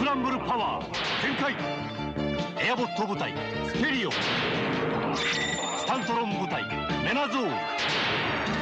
ランブルパワー全開。エアボット部隊スペリオン、スタントロン部隊メナゾール、